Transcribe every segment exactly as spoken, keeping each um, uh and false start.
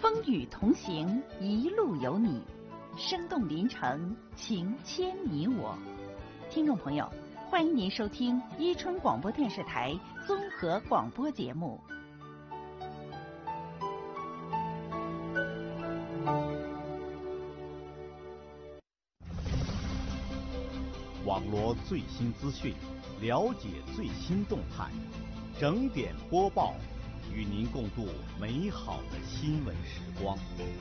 风雨同行，一路有你，生动临城，情牵你我。听众朋友，欢迎您收听伊春广播电视台综合广播节目。 网罗最新资讯，了解最新动态，整点播报，与您共度美好的新闻时光。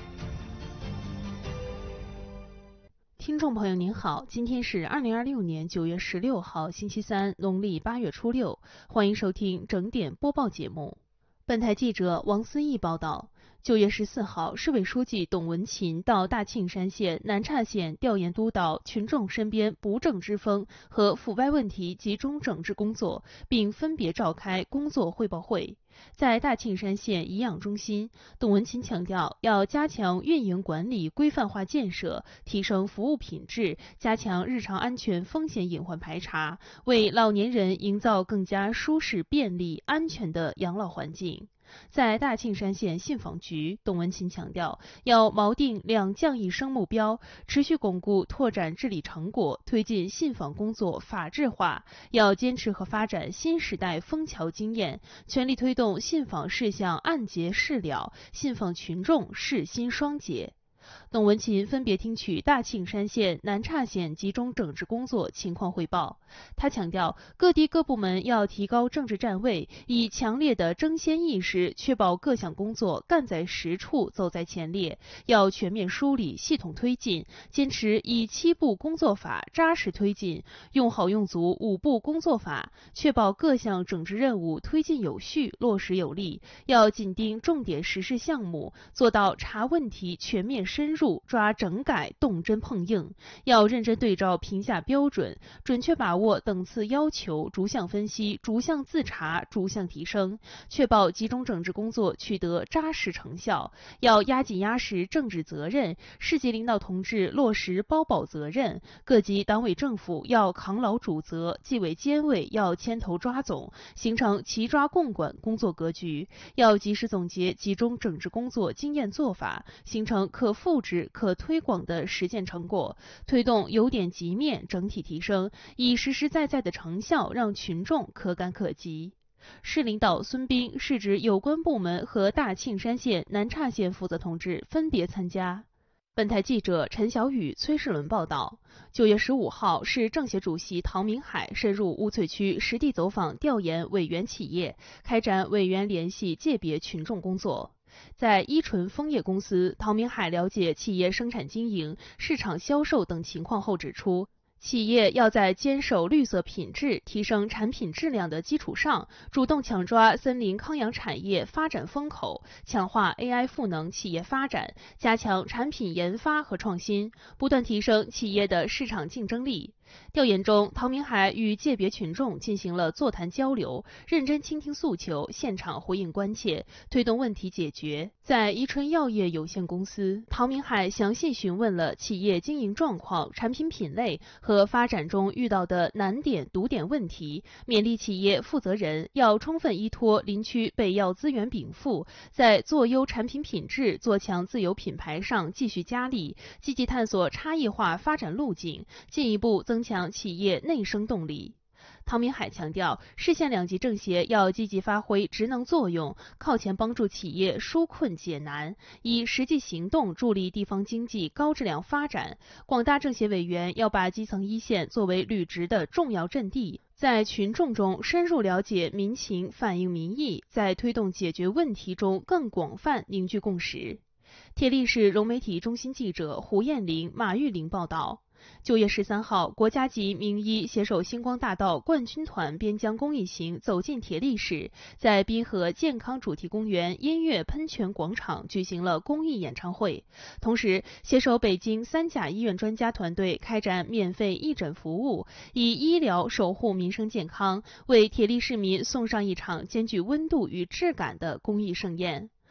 听众朋友您好，今天是二零二六年九月十六号星期三，农历八月初六，欢迎收听整点播报节目。本台记者王思义报道，九月十四号，市委书记董文勤到大庆山县南岔县调研督导群众身边不正之风和腐败问题集中整治工作，并分别召开工作汇报会。在大庆山县颐养中心，董文勤强调，要加强运营管理规范化建设，提升服务品质，加强日常安全风险隐患排查，为老年人营造更加舒适、便利、安全的养老环境。在大庆山县信访局，董文勤强调，要锚定两降一升目标，持续巩固拓展治理成果，推进信访工作法治化，要坚持和发展新时代枫桥经验，全力推动信访事项按揭事了，信访群众事心双结。董文勤分别听取大庆山县、南岔县集中整治工作情况汇报。他强调，各地各部门要提高政治站位，以强烈的争先意识，确保各项工作干在实处、走在前列。要全面梳理、系统推进，坚持以七步工作法扎实推进，用好用足五步工作法，确保各项整治任务推进有序、落实有力。要紧盯重点实施项目，做到查问题全面深入，抓整改动真碰硬。要认真对照评价标准，准确把握等次要求，逐项分析、逐项自查、逐项提升，确保集中整治工作取得扎实成效。要压紧压实政治责任，市级领导同志落实包保责任，各级党委政府要扛牢主责，纪委监委要牵头抓总，形成齐抓共管工作格局。要及时总结集中整治工作经验做法，形成可复制、可推广的实践成果，推动由点及面整体提升，以实实在在的成效让群众可感可及。市领导孙斌、市直有关部门和大庆山县、南岔县负责同志分别参加。本台记者陈小雨、崔世伦报道，九月十五号，市政协主席唐明海深入乌翠区实地走访调研委员企业，开展委员联系界别群众工作。在依纯枫叶公司，唐明海了解企业生产经营、市场销售等情况后指出，企业要在坚守绿色品质、提升产品质量的基础上，主动抢抓森林康养产业发展风口，强化 A I 赋能企业发展，加强产品研发和创新，不断提升企业的市场竞争力。调研中，唐明海与界别群众进行了座谈交流，认真倾听诉求，现场回应关切，推动问题解决。在宜春药业有限公司，唐明海详细询问了企业经营状况、产品品类和发展中遇到的难点、堵点问题，勉励企业负责人要充分依托林区北药资源禀赋，在做优产品品质、做强自有品牌上继续加力，积极探索差异化发展路径，进一步增强企业内生动力。唐明海强调，市县两级政协要积极发挥职能作用，靠前帮助企业纾困解难，以实际行动助力地方经济高质量发展。广大政协委员要把基层一线作为履职的重要阵地，在群众中深入了解民情，反映民意，在推动解决问题中更广泛凝聚共识。铁力市融媒体中心记者胡艳玲、马玉玲报道。九月十三号，国家级名医携手星光大道冠军团边疆公益行走进铁力市，在滨河健康主题公园音乐喷泉广场举行了公益演唱会。同时，携手北京三甲医院专家团队开展免费义诊服务，以医疗守护民生健康，为铁力市民送上一场兼具温度与质感的公益盛宴。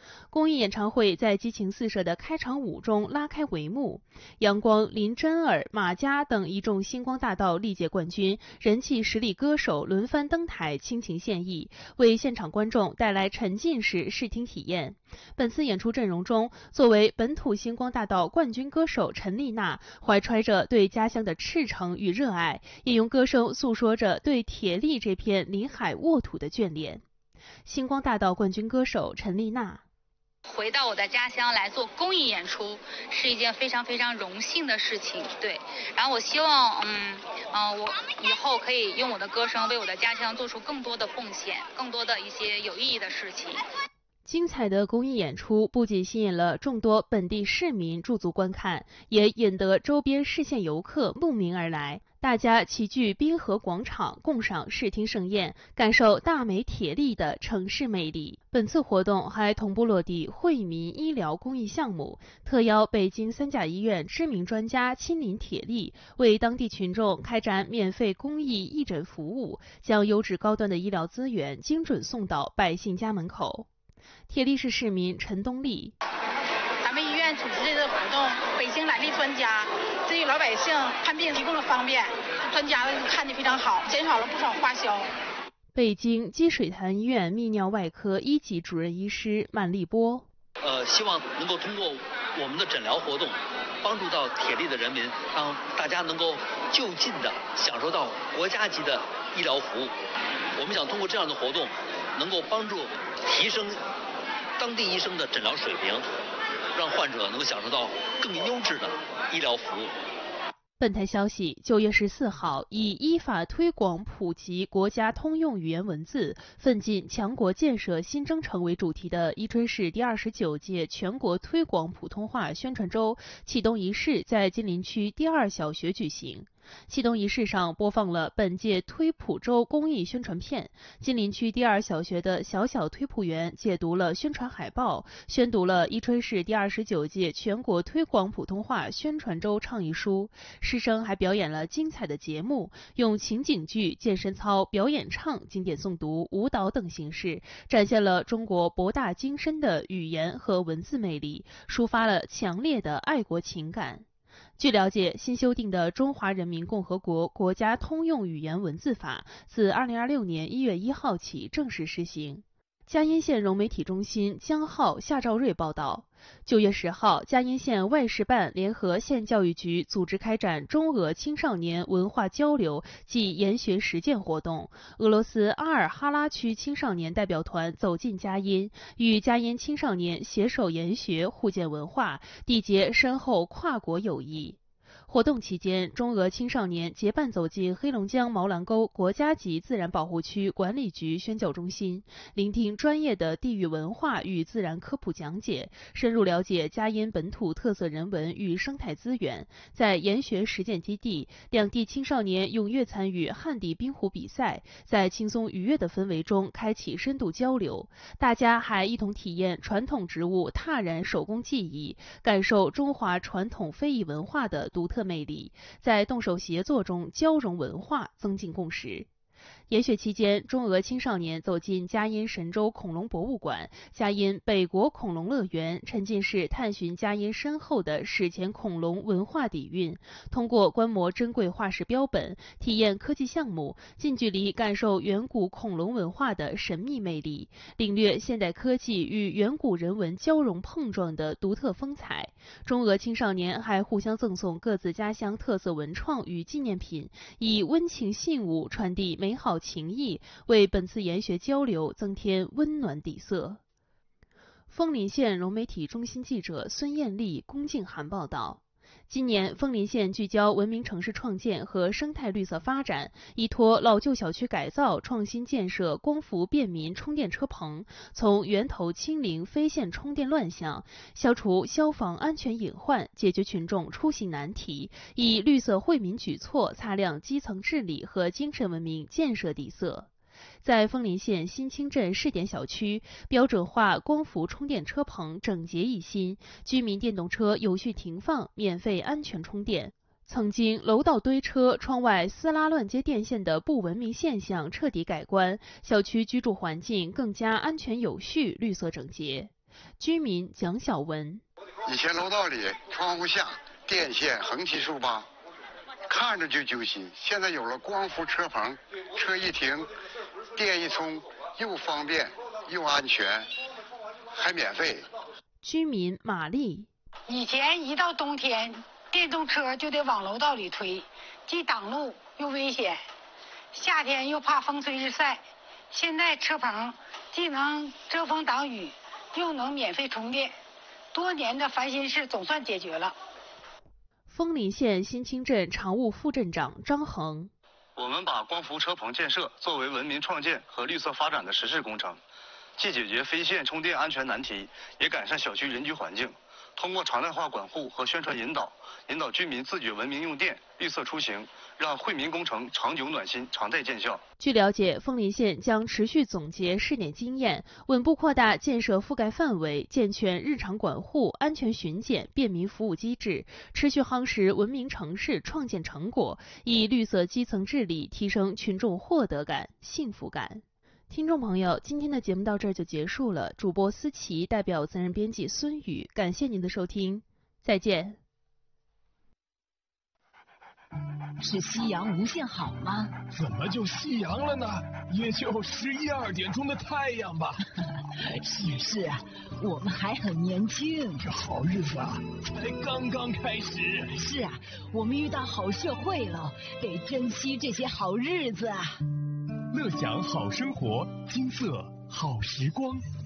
公益演唱会在激情四射的开场舞中拉开帷幕，杨光、林真儿、马佳等一众星光大道历届冠军、人气实力歌手轮番登台倾情献艺，为现场观众带来沉浸式视听体验。本次演出阵容中，作为本土星光大道冠军歌手陈丽娜，怀揣着对家乡的赤诚与热爱，也用歌声诉说着对铁力这片临海沃土的眷恋。星光大道冠军歌手陈丽娜。 回到我的家乡来做公益演出是一件非常非常荣幸的事情，对。然后我希望，嗯，嗯、呃，我以后可以用我的歌声为我的家乡做出更多的贡献，更多的一些有意义的事情。 精彩的公益演出不仅吸引了众多本地市民驻足观看，也引得周边市县游客慕名而来。大家齐聚滨河广场，共赏视听盛宴，感受大美铁力的城市魅力。本次活动还同步落地惠民医疗公益项目，特邀北京三甲医院知名专家亲临铁力，为当地群众开展免费公益义诊服务，将优质高端的医疗资源精准送到百姓家门口。铁力市市民陈东丽。 咱们医院组织这个活动，北京来的专家对于老百姓看病提供了方便，专家看得非常好，减少了不少花销。 北京积水潭医院泌尿外科一级主任医师曼丽波。 呃，希望能够通过我们的诊疗活动，帮助到铁力的人民，让大家能够就近的享受到国家级的医疗服务。我们想通过这样的活动，能够帮助提升当地医生的诊疗水平，让患者能够享受到更优质的医疗服务。 本台消息，九月十四号，以依法推广普及国家通用语言文字，奋进强国建设新征程为主题的伊春市第二十九届全国推广普通话宣传周启动仪式在金陵区第二小学举行。启动仪式上播放了本届推普周公益宣传片，金陵区第二小学的小小推普员解读了宣传海报，宣读了伊春市第二十九届全国推广普通话宣传周倡议书。师生还表演了精彩的节目，用情景剧、健身操、表演唱、经典诵读、舞蹈等形式，展现了中国博大精深的语言和文字魅力，抒发了强烈的爱国情感。据了解，新修订的《中华人民共和国国家通用语言文字法》自二零二六年一月一号起正式施行。嘉荫县融媒体中心江浩、夏兆瑞报道，九月十号，嘉荫县外事办联合县教育局组织开展中俄青少年文化交流暨研学实践活动。俄罗斯阿尔哈拉区青少年代表团走进嘉荫，与嘉荫青少年携手研学，互鉴文化，缔结深厚跨国友谊。活动期间，中俄青少年结伴走进黑龙江毛兰沟国家级自然保护区管理局宣教中心，聆听专业的地域文化与自然科普讲解，深入了解嘉荫本土特色人文与生态资源。在研学实践基地，两地青少年踊跃参与旱地冰壶比赛，在轻松愉悦的氛围中开启深度交流。大家还一同体验传统植物踏染手工技艺，感受中华传统非遗文化的独特魅力，在动手协作中交融文化，增进共识。研学期间，中俄青少年走进嘉荫神州恐龙博物馆、嘉荫北国恐龙乐园，沉浸式探寻嘉荫深厚的史前恐龙文化底蕴，通过观摩珍贵化石标本，体验科技项目，近距离感受远古恐龙文化的神秘魅力，领略现代科技与远古人文交融碰撞的独特风采。中俄青少年还互相赠送各自家乡特色文创与纪念品，以温情信物传递美好情谊，为本次研学交流增添温暖底色。枫林县融媒体中心记者孙艳丽、龚静涵报道。今年，枫林县聚焦文明城市创建和生态绿色发展，依托老旧小区改造，创新建设光伏便民充电车棚，从源头清零非线充电乱象，消除消防安全隐患，解决群众出行难题，以绿色惠民举措擦亮基层治理和精神文明建设底色。在枫林县新清镇试点小区，标准化光伏充电车棚整洁一新，居民电动车有序停放，免费安全充电。曾经楼道堆车、窗外撕拉乱接电线的不文明现象彻底改观，小区居住环境更加安全有序、绿色整洁。 居民蒋小文： 以前楼道里窗户下电线横七竖八，看着就揪心。现在有了光伏车棚，车一停，电一充，又方便又安全，还免费。 居民玛丽： 以前一到冬天，电动车就得往楼道里推，既挡路又危险，夏天又怕风吹日晒。现在车棚既能遮风挡雨，又能免费充电，多年的烦心事总算解决了。 枫林县新清镇常务副镇长张恒： 我们把光伏车棚建设作为文明创建和绿色发展的实事工程，既解决非线充电安全难题，也改善小区人居环境。通过常态化管护和宣传引导，引导居民自觉文明用电、绿色出行，让惠民工程长久暖心、常态见效。 据了解，枫林县将持续总结试点经验，稳步扩大建设覆盖范围，健全日常管护、安全巡检、便民服务机制，持续夯实文明城市创建成果，以绿色基层治理提升群众获得感、幸福感。听众朋友，今天的节目到这儿就结束了。主播思琪代表责任编辑孙宇，感谢您的收听，再见。 是夕阳无限好吗？ 怎么就夕阳了呢？也就十一二点钟的太阳吧。 也是啊，我们还很年轻。 这好日子啊，才刚刚开始。 是啊，我们遇到好社会了，得珍惜这些好日子啊。 乐享好生活，金色好时光。